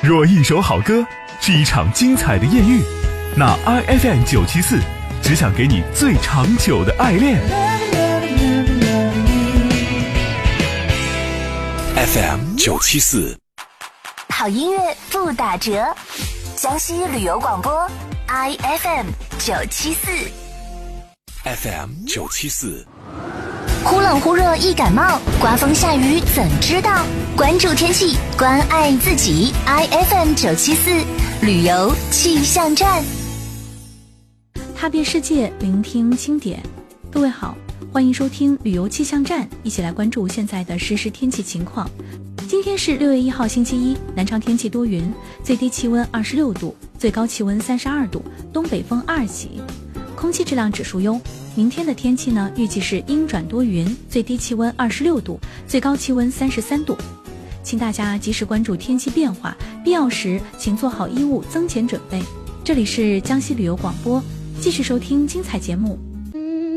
若一首好歌是一场精彩的艳遇，那 IFM 974只想给你最长久的爱恋。 FM 974， 好音乐不打折。江西旅游广播 IFM 974。 FM 974。 忽冷忽热易感冒，刮风下雨怎知道？关注天气，关爱自己。IFM 974旅游气象站， 踏遍世界，聆听经典。各位好，欢迎收听旅游气象站，一起来关注现在的实时天气情况。今天是6月1号星期一，南昌天气多云，最低气温26度，最高气温32度，东北风2级，空气质量指数优。明天的天气呢，预计是阴转多云，最低气温26度，最高气温33度。请大家及时关注天气变化，必要时请做好衣物增减准备。这里是江西旅游广播，继续收听精彩节目。